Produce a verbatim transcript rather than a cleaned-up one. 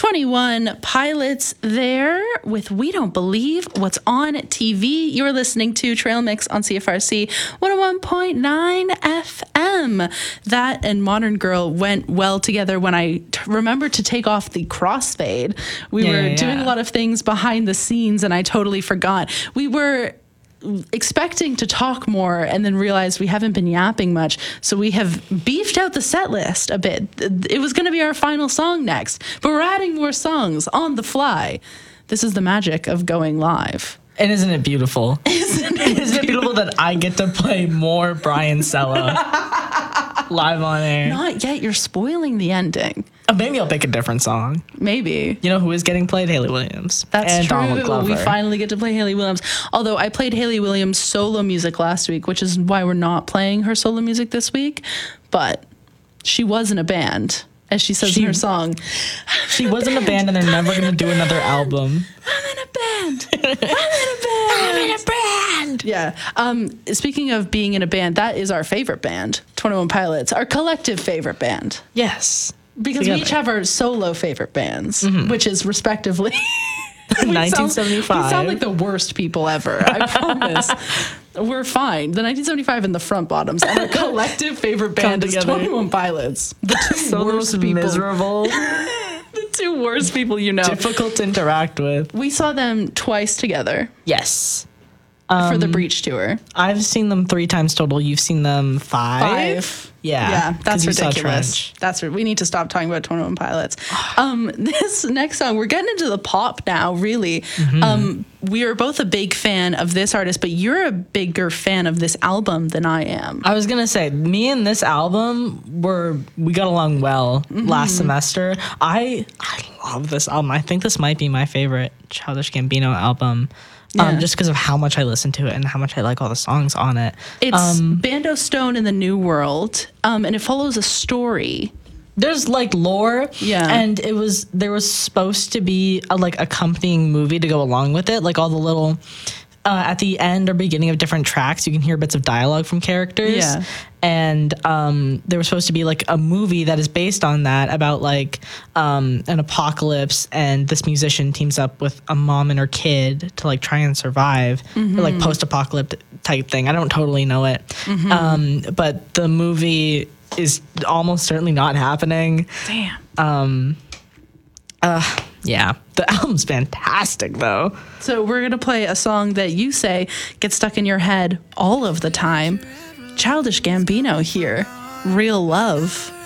twenty-one Pilots there with We Don't Believe What's on T V. You're listening to Trail Mix on C F R C one oh one point nine F M. That and Modern Girl went well together when I t- remembered to take off the crossfade. We yeah, were yeah, doing yeah. a lot of things behind the scenes and I totally forgot. We were expecting to talk more and then realized we haven't been yapping much, so we have beefed out the set list a bit. It was going to be our final song next, but we're adding more songs on the fly. This is the magic of going live. And isn't it beautiful? Isn't it, isn't it beautiful that I get to play more Brian Sella live on air? Not yet. You're spoiling the ending. Oh, maybe I'll pick a different song. Maybe. You know who is getting played? Haley Williams. That's and true. Donald Glover. We finally get to play Haley Williams. Although I played Haley Williams solo music last week, which is why we're not playing her solo music this week. But she was in a band, as she says She- in her song. She was in a band and they're never going to do another album. I'm in a band. I'm in a band. I'm in a band. Yeah. Um, speaking of being in a band, that is our favorite band, twenty-one Pilots, our collective favorite band. Yes. Because Together. we each have our solo favorite bands, Mm-hmm. which is respectively we nineteen sound- seventy-five. We sound like the worst people ever. I promise. We're fine. The nineteen seventy-five and the Front Bottoms, and our collective favorite band is together. twenty-one Pilots. The two So worst those people. miserable, The two worst people you know. difficult to interact with. We saw them twice together Yes. for the Um, Breach tour. I've seen them three times total. You've seen them five? Five. Yeah. Yeah, 'cause that's you saw ridiculous. Trench. That's we need to stop talking about twenty-one Pilots. Um, this next song, we're getting into the pop now, really. Mm-hmm. Um, we are both a big fan of this artist, but you're a bigger fan of this album than I am. I was gonna say, me and this album were we got along well Mm-hmm. last semester. I I love this album. I think this might be my favorite Childish Gambino album. Yeah. Um, just because of how much I listen to it and how much I like all the songs on it. It's um, Bando Stone in the New World, um, and it follows a story. there's like lore, Yeah. and it was there was supposed to be a like accompanying movie to go along with it, like all the little. Uh, at the end or beginning of different tracks, you can hear bits of dialogue from characters. Yeah. And um, there was supposed to be like a movie that is based on that about like um, an apocalypse, and this musician teams up with a mom and her kid to like try and survive, Mm-hmm. or like post-apocalyptic type thing. I don't totally know it, Mm-hmm. um, but the movie is almost certainly not happening. Damn. Um, uh, yeah, the album's fantastic though. So we're gonna play a song that you say gets stuck in your head all of the time. Childish Gambino here, Real Love.